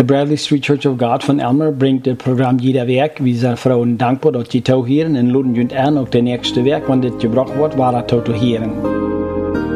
The Bradley Street Church of God von Elmer bringt das Programm jeder Werk. Wir sind Frauen dankbar, dass sie hier und luden uns an, auch der nächste Werk, wenn das gebracht wird, war das zu hören.